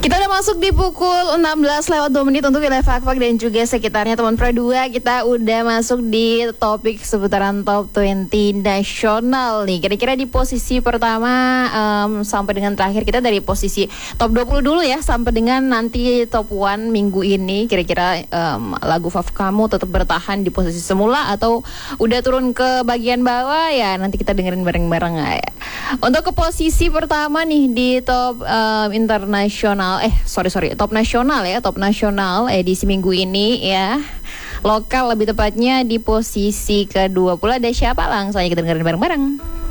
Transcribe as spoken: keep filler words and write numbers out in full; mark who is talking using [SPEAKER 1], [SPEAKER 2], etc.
[SPEAKER 1] Kita udah masuk di pukul enam belas lewat dua menit untuk wilayah Fakfak dan juga sekitarnya teman Pro dua. Kita udah masuk di topik seputaran top dua puluh nasional nih. Kira-kira di posisi pertama um, sampai dengan terakhir, kita dari posisi top dua puluh dulu ya, sampai dengan nanti top satu minggu ini. Kira-kira um, lagu fav kamu tetap bertahan di posisi semula atau udah turun ke bagian bawah ya? Nanti kita dengerin bareng-bareng ya. Untuk ke posisi pertama nih di top um, internasional, eh sorry sorry top nasional ya, top nasional edisi minggu ini ya, lokal lebih tepatnya di posisi kedua pula ada siapa, langsung aja kita dengerin bareng-bareng.